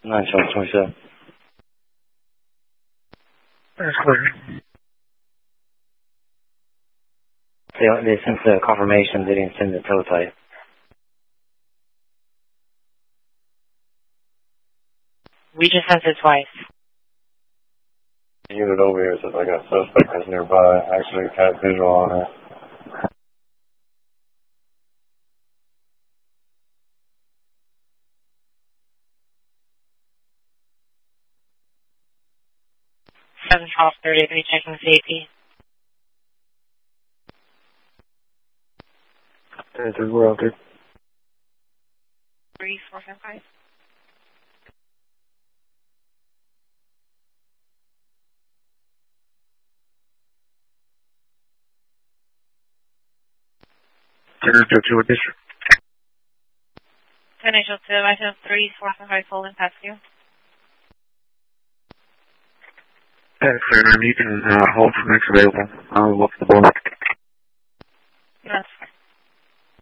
9-27. That's clear. They sent the confirmation, they didn't send the tow type. We just sent it twice. The unit over here says I got suspect that's nearby. Actually had visual on it. Seven 12:33 checking safety. 10-3, we're out there. 3475. To a district. 10-2, I have 3475 full and past you. That's clear, and you can hold for next available. I'll look at the board.